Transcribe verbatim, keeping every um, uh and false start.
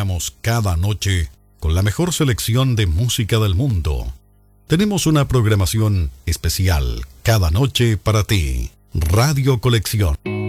acompañamos cada noche con la mejor selección de música del mundo. Tenemos una programación especial cada noche para ti. Radio Colección.